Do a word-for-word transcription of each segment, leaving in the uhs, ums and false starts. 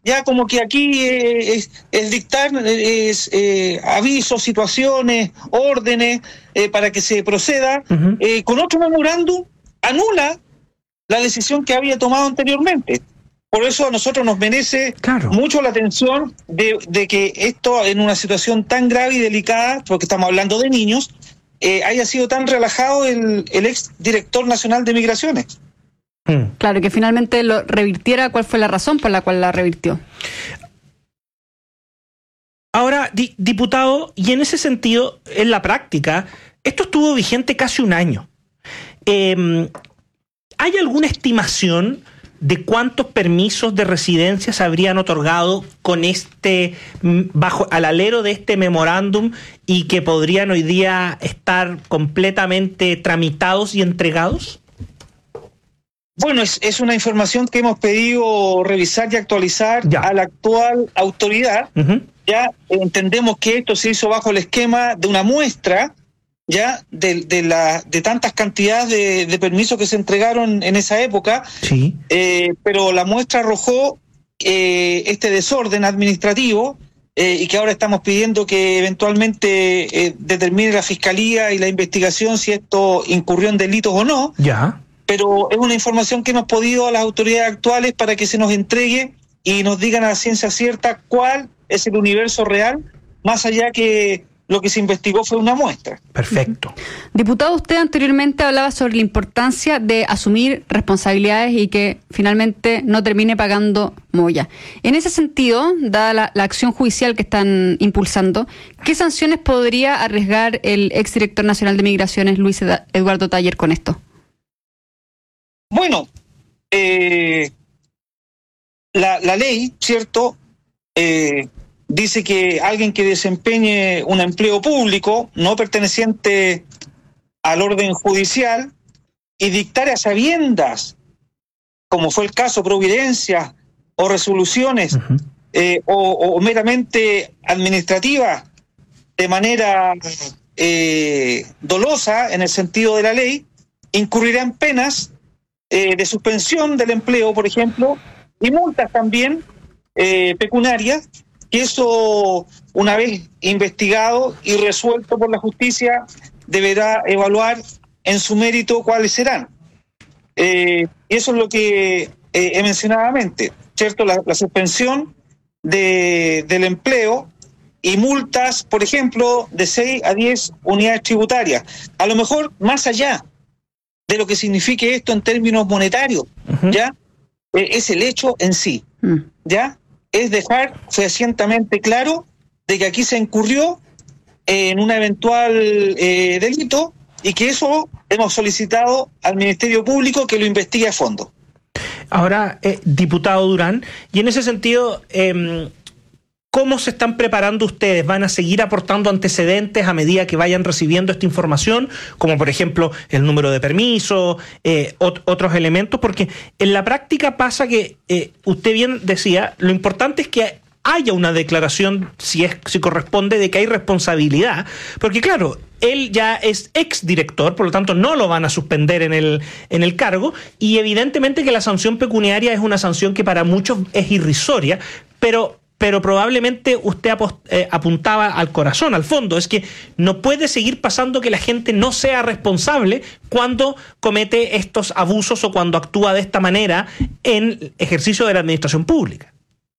ya como que aquí eh, es, es dictar es, eh, avisos, situaciones, órdenes eh, para que se proceda, uh-huh. eh, con otro memorándum anula la decisión que había tomado anteriormente. Por eso a nosotros nos merece claro. mucho la atención de, de que esto, en una situación tan grave y delicada, porque estamos hablando de niños, eh, haya sido tan relajado el, el ex director nacional de Migraciones. Mm. Claro, que finalmente lo revirtiera. ¿Cuál fue la razón por la cual la revirtió? Ahora, di, diputado, y en ese sentido, en la práctica, esto estuvo vigente casi un año. Eh, ¿Hay alguna estimación de cuántos permisos de residencia se habrían otorgado con este, bajo al alero de este memorándum y que podrían hoy día estar completamente tramitados y entregados? Bueno, es, es una información que hemos pedido revisar y actualizar ya. a la actual autoridad. Uh-huh. Ya entendemos que esto se hizo bajo el esquema de una muestra ya de, de, la, de tantas cantidades de, de permisos que se entregaron en esa época, sí. eh, pero la muestra arrojó eh, este desorden administrativo eh, y que ahora estamos pidiendo que eventualmente eh, determine la Fiscalía y la investigación si esto incurrió en delitos o no. Ya. Pero es una información que hemos podido a las autoridades actuales para que se nos entregue y nos digan a la ciencia cierta cuál es el universo real, más allá que lo que se investigó fue una muestra. Perfecto. Diputado, usted anteriormente hablaba sobre la importancia de asumir responsabilidades y que finalmente no termine pagando Moya. En ese sentido, dada la, la acción judicial que están impulsando, ¿qué sanciones podría arriesgar el exdirector nacional de Migraciones, Luis Eduardo Taller, con esto? Bueno, eh, la, la ley, ¿cierto?, eh, dice que alguien que desempeñe un empleo público no perteneciente al orden judicial y dictare a sabiendas, como fue el caso, providencias o resoluciones uh-huh. eh, o, o meramente administrativas de manera eh, dolosa en el sentido de la ley, incurrirá en penas eh, de suspensión del empleo, por ejemplo, y multas también eh, pecuniarias, que eso, una vez investigado y resuelto por la justicia, deberá evaluar en su mérito cuáles serán. Eh, y eso es lo que eh, he mencionado antes, ¿cierto? La, la suspensión de, del empleo y multas, por ejemplo, de seis a diez unidades tributarias. A lo mejor más allá de lo que signifique esto en términos monetarios, uh-huh. ¿ya? Eh, es el hecho en sí, uh-huh. ¿ya? Es dejar fehacientemente claro de que aquí se incurrió en un eventual eh, delito y que eso hemos solicitado al Ministerio Público que lo investigue a fondo. Ahora, eh, diputado Durán, y en ese sentido, eh, ¿cómo se están preparando ustedes? ¿Van a seguir aportando antecedentes a medida que vayan recibiendo esta información? Como por ejemplo el número de permisos, eh, ot- otros elementos, porque en la práctica pasa que, eh, usted bien decía, lo importante es que haya una declaración, si es si corresponde, de que hay responsabilidad, porque claro, él ya es exdirector, por lo tanto no lo van a suspender en el, en el cargo, y evidentemente que la sanción pecuniaria es una sanción que para muchos es irrisoria, pero... pero probablemente usted apost- eh, apuntaba al corazón, al fondo, es que no puede seguir pasando que la gente no sea responsable cuando comete estos abusos o cuando actúa de esta manera en ejercicio de la administración pública.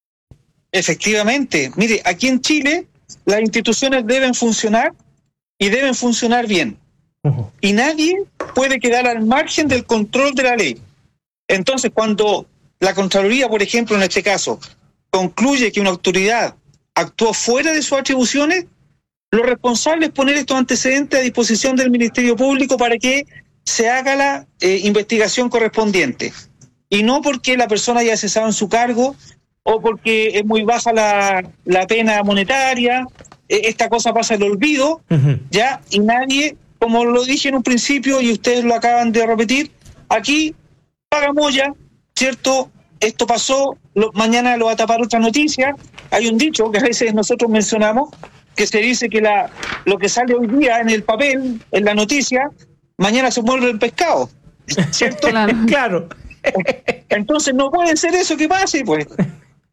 Efectivamente, mire, aquí en Chile las instituciones deben funcionar y deben funcionar bien. Uh-huh. Y nadie puede quedar al margen del control de la ley. Entonces, cuando la Contraloría, por ejemplo, en este caso, concluye que una autoridad actuó fuera de sus atribuciones, lo responsable es poner estos antecedentes a disposición del Ministerio Público para que se haga la eh, investigación correspondiente. Y no porque la persona haya cesado en su cargo o porque es muy baja la, la pena monetaria, eh, esta cosa pasa al olvido, uh-huh. ya, y nadie, como lo dije en un principio y ustedes lo acaban de repetir, aquí paga Moya, ¿cierto? Esto pasó, lo, mañana lo va a tapar otra noticia. Hay un dicho que a veces nosotros mencionamos, que se dice que la lo que sale hoy día en el papel, en la noticia, mañana se muerde el pescado, ¿cierto? Claro. Entonces no puede ser eso que pase, pues.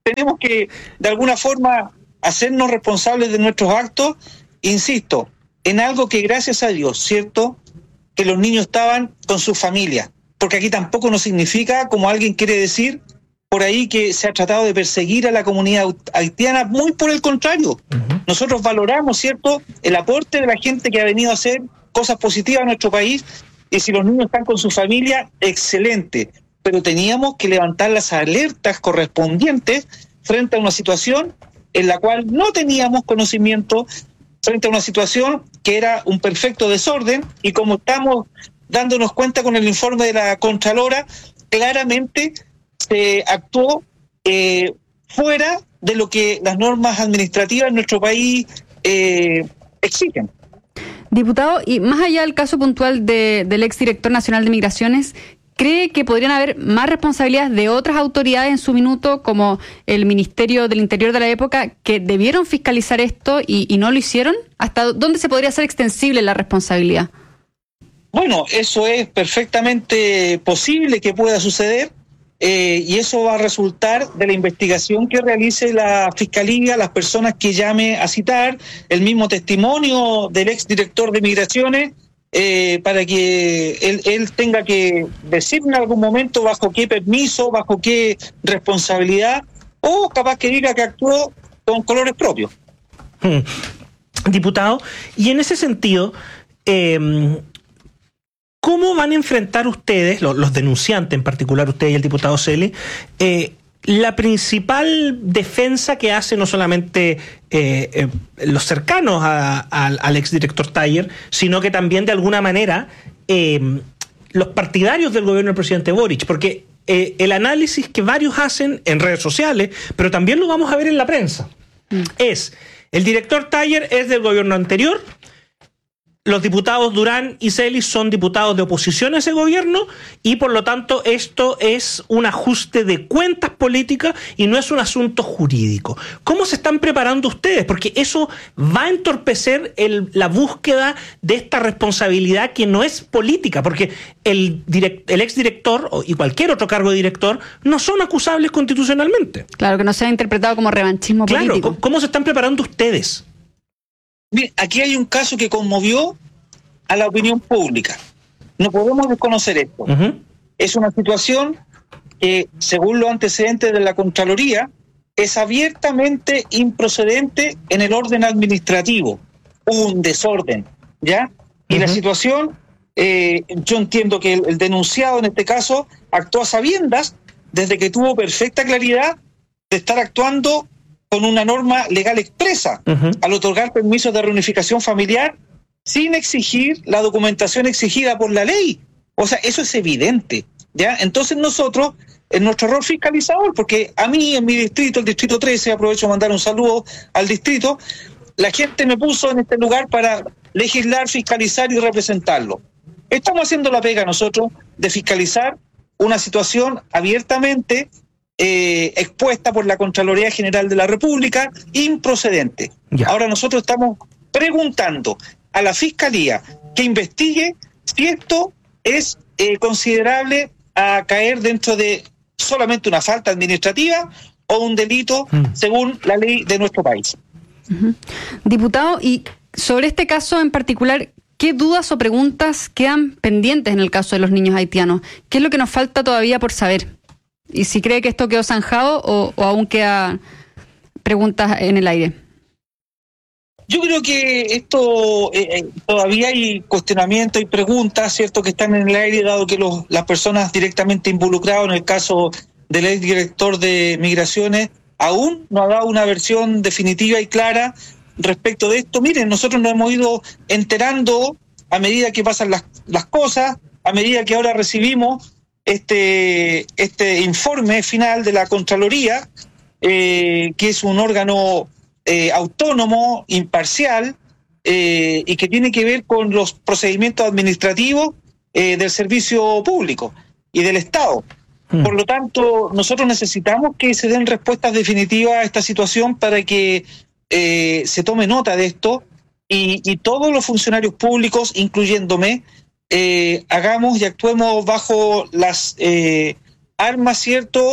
tenemos que, de alguna forma, hacernos responsables de nuestros actos, insisto, en algo que gracias a Dios, ¿cierto?, que los niños estaban con su familia, porque aquí tampoco no significa, como alguien quiere decir por ahí, que se ha tratado de perseguir a la comunidad haitiana, muy por el contrario. Uh-huh. Nosotros valoramos, ¿cierto?, el aporte de la gente que ha venido a hacer cosas positivas a nuestro país, y si los niños están con su familia, excelente, pero teníamos que levantar las alertas correspondientes frente a una situación en la cual no teníamos conocimiento, frente a una situación que era un perfecto desorden, y como estamos dándonos cuenta con el informe de la Contralora, claramente se actuó eh, fuera de lo que las normas administrativas en nuestro país eh, exigen. Diputado, y más allá del caso puntual de, del exdirector nacional de Migraciones, ¿cree que podrían haber más responsabilidades de otras autoridades en su minuto, como el Ministerio del Interior de la época, que debieron fiscalizar esto y, y no lo hicieron? ¿Hasta dónde se podría hacer extensible la responsabilidad? Bueno, eso es perfectamente posible que pueda suceder, eh, y eso va a resultar de la investigación que realice la Fiscalía, las personas que llame a citar, el mismo testimonio del exdirector de Migraciones, Eh, para que él, él tenga que decir en algún momento bajo qué permiso, bajo qué responsabilidad, o capaz que diga que actuó con colores propios. Hmm. Diputado, y en ese sentido, eh, ¿cómo van a enfrentar ustedes, los, los denunciantes en particular, usted y el diputado Celi, eh, la principal defensa que hace no solamente eh, eh, los cercanos a, a, al exdirector Taller, sino que también de alguna manera eh, los partidarios del gobierno del presidente Boric? Porque eh, el análisis que varios hacen en redes sociales, pero también lo vamos a ver en la prensa, mm. es: el director Taller es del gobierno anterior, los diputados Durán y Celis son diputados de oposición a ese gobierno, y por lo tanto esto es un ajuste de cuentas políticas y no es un asunto jurídico. ¿Cómo se están preparando ustedes? Porque eso va a entorpecer el, la búsqueda de esta responsabilidad que no es política, porque el, direct, el exdirector y cualquier otro cargo de director no son acusables constitucionalmente. Claro, que no sea interpretado como revanchismo claro, político. ¿Cómo, ¿Cómo se están preparando ustedes? Bien, aquí hay un caso que conmovió a la opinión pública. No podemos desconocer esto. Uh-huh. Es una situación que, según los antecedentes de la Contraloría, es abiertamente improcedente en el orden administrativo. Hubo un desorden, ¿ya? Y uh-huh. la situación, eh, yo entiendo que el, el denunciado en este caso actuó a sabiendas, desde que tuvo perfecta claridad de estar actuando con una norma legal expresa, uh-huh. al otorgar permisos de reunificación familiar sin exigir la documentación exigida por la ley. O sea, eso es evidente, ¿ya? Entonces nosotros, en nuestro rol fiscalizador, porque a mí, en mi distrito, el distrito trece, aprovecho de mandar un saludo al distrito, la gente me puso en este lugar para legislar, fiscalizar y representarlo. Estamos haciendo la pega nosotros de fiscalizar una situación abiertamente Eh, expuesta por la Contraloría General de la República, improcedente. Ya. Ahora nosotros estamos preguntando a la Fiscalía que investigue si esto es eh, considerable a caer dentro de solamente una falta administrativa o un delito mm. según la ley de nuestro país. Uh-huh. Diputado, y sobre este caso en particular, ¿qué dudas o preguntas quedan pendientes en el caso de los niños haitianos? ¿Qué es lo que nos falta todavía por saber? ¿Y si cree que esto quedó zanjado o, o aún quedan preguntas en el aire? Yo creo que esto eh, todavía hay cuestionamientos y preguntas, ¿cierto?, que están en el aire, dado que los, las personas directamente involucradas en el caso del exdirector de Migraciones aún no ha dado una versión definitiva y clara respecto de esto. Miren, nosotros nos hemos ido enterando a medida que pasan las, las cosas, a medida que ahora recibimos este, este informe final de la Contraloría, eh, que es un órgano eh, autónomo, imparcial, eh, y que tiene que ver con los procedimientos administrativos eh, del servicio público y del Estado. Mm. Por lo tanto, nosotros necesitamos que se den respuestas definitivas a esta situación para que eh, se tome nota de esto y, y todos los funcionarios públicos, incluyéndome, eh, hagamos y actuemos bajo las eh, armas, ¿cierto?,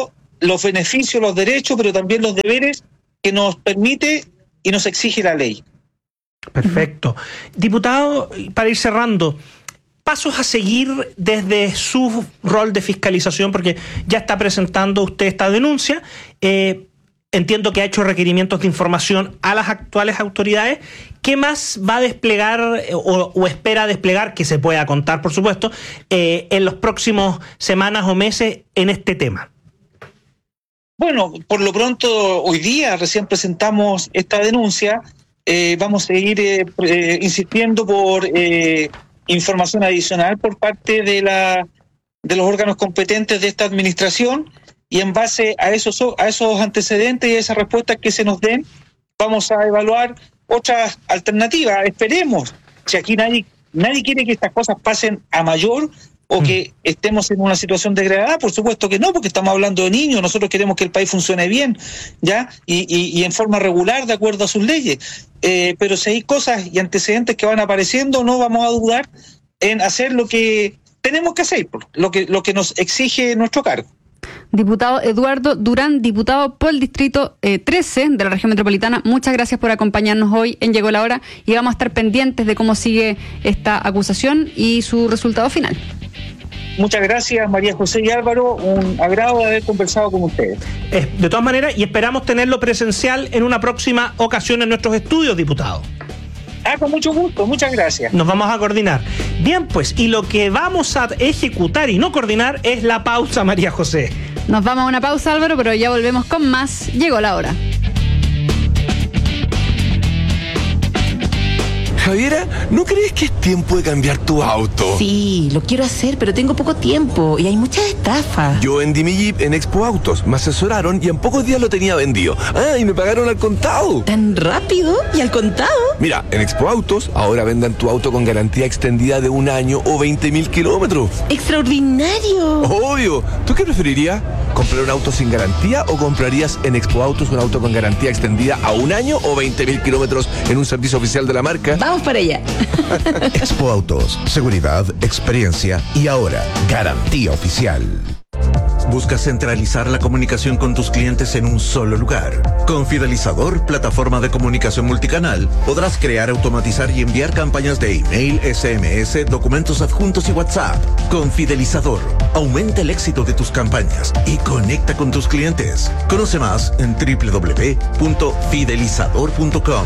los beneficios, los derechos, pero también los deberes que nos permite y nos exige la ley. Perfecto. Diputado, para ir cerrando, pasos a seguir desde su rol de fiscalización, porque ya está presentando usted esta denuncia. Eh, entiendo que ha hecho requerimientos de información a las actuales autoridades. ¿Qué más va a desplegar o, o espera desplegar, que se pueda contar, por supuesto, eh, en los próximos semanas o meses en este tema? Bueno, por lo pronto, hoy día recién presentamos esta denuncia. Eh, vamos a seguir eh, eh, insistiendo por eh, información adicional por parte de, la, de los órganos competentes de esta administración, y en base a esos, a esos antecedentes y a esas respuestas que se nos den, vamos a evaluar otras alternativas. Esperemos. Si aquí nadie, nadie quiere que estas cosas pasen a mayor o que estemos en una situación degradada, por supuesto que no, porque estamos hablando de niños. Nosotros queremos que el país funcione bien, ¿ya? Y, y, y en forma regular, de acuerdo a sus leyes. Eh, pero si hay cosas y antecedentes que van apareciendo, no vamos a dudar en hacer lo que tenemos que hacer, lo que, lo que nos exige nuestro cargo. Diputado Eduardo Durán, diputado por el Distrito eh, trece de la Región Metropolitana, muchas gracias por acompañarnos hoy en Llegó la Hora, y vamos a estar pendientes de cómo sigue esta acusación y su resultado final. Muchas gracias, María José y Álvaro, un agrado de haber conversado con ustedes. Eh, de todas maneras, y esperamos tenerlo presencial en una próxima ocasión en nuestros estudios, diputado. Ah, con mucho gusto, muchas gracias. Nos vamos a coordinar. Bien, pues, y lo que vamos a ejecutar y no coordinar es la pausa, María José. Nos vamos a una pausa, Álvaro, pero ya volvemos con más. Llegó la hora. Javiera, ¿no crees que es tiempo de cambiar tu auto? Sí, lo quiero hacer, pero tengo poco tiempo y hay muchas estafas. Yo vendí mi Jeep en Expo Autos, me asesoraron y en pocos días lo tenía vendido. Ah, y me pagaron al contado. ¿Tan rápido? ¿Y al contado? Mira, en Expo Autos ahora venden tu auto con garantía extendida de un año o veinte mil kilómetros. ¡Extraordinario! Obvio. ¿Tú qué preferirías? ¿Comprar un auto sin garantía o comprarías en Expo Autos un auto con garantía extendida a un año o veinte mil kilómetros en un servicio oficial de la marca? Vamos para allá. Expo Autos, seguridad, experiencia y ahora garantía oficial. ¿Buscas centralizar la comunicación con tus clientes en un solo lugar? Con Fidelizador, plataforma de comunicación multicanal, podrás crear, automatizar y enviar campañas de email, S M S, documentos adjuntos y WhatsApp. Con Fidelizador, aumenta el éxito de tus campañas y conecta con tus clientes. Conoce más en doble u doble u doble u punto fidelizador punto com.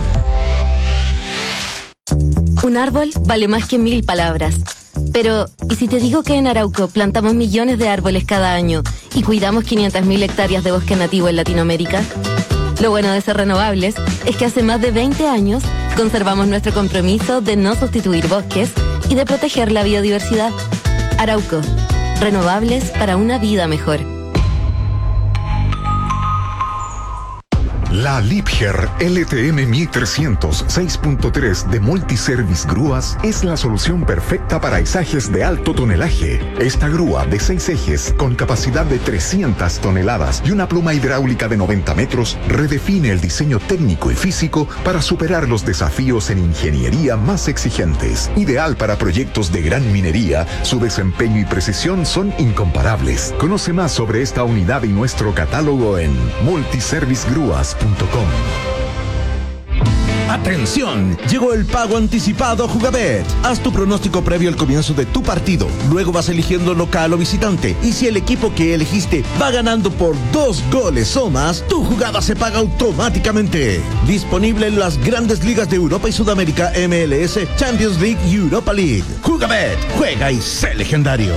Un árbol vale más que mil palabras. Pero, ¿y si te digo que en Arauco plantamos millones de árboles cada año y cuidamos quinientas mil hectáreas de bosque nativo en Latinoamérica? Lo bueno de ser renovables es que hace más de veinte años conservamos nuestro compromiso de no sustituir bosques y de proteger la biodiversidad. Arauco, renovables para una vida mejor. La Liebherr L T M mil trescientos seis punto tres de Multiservice Grúas es la solución perfecta para izajes de alto tonelaje. Esta grúa de seis ejes con capacidad de trescientas toneladas y una pluma hidráulica de noventa metros redefine el diseño técnico y físico para superar los desafíos en ingeniería más exigentes. Ideal para proyectos de gran minería, su desempeño y precisión son incomparables. Conoce más sobre esta unidad y nuestro catálogo en multiservice grúas punto com. ¡Atención! Llegó el pago anticipado Jugabet. Haz tu pronóstico previo al comienzo de tu partido. Luego vas eligiendo local o visitante. Y si el equipo que elegiste va ganando por dos goles o más, tu jugada se paga automáticamente. Disponible en las grandes ligas de Europa y Sudamérica, M L S, Champions League y Europa League. Jugabet, juega y sé legendario.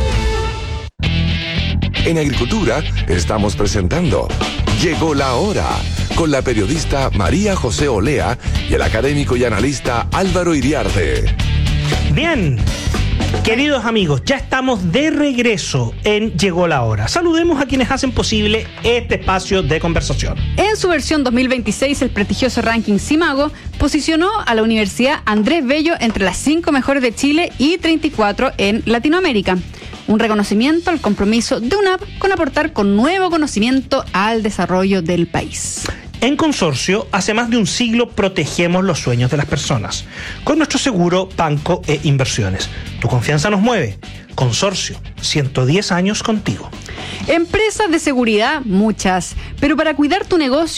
En Agricultura estamos presentando Llegó la Hora, con la periodista María José Olea y el académico y analista Álvaro Iriarte. Bien, queridos amigos, ya estamos de regreso en Llegó la Hora. Saludemos a quienes hacen posible este espacio de conversación. En su versión dos mil veintiséis, el prestigioso ranking Simago posicionó a la Universidad Andrés Bello entre las cinco mejores de Chile y treinta y cuatro en Latinoamérica. Un reconocimiento al compromiso de UNAP con aportar con nuevo conocimiento al desarrollo del país. En Consorcio, hace más de un siglo protegemos los sueños de las personas con nuestro seguro, banco e inversiones. Tu confianza nos mueve. Consorcio, ciento diez años contigo. Empresas de seguridad, muchas. Pero para cuidar tu negocio